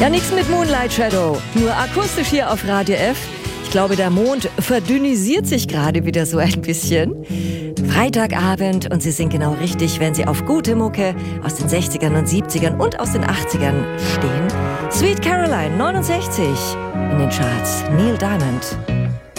Ja, nichts mit Moonlight Shadow, nur akustisch hier auf Radio F. Ich glaube, der Mond verdünnisiert sich gerade wieder so ein bisschen. Freitagabend und Sie sind genau richtig, wenn Sie auf gute Mucke aus den 60ern und 70ern und aus den 80ern stehen. Sweet Caroline, 69 in den Charts. Neil Diamond.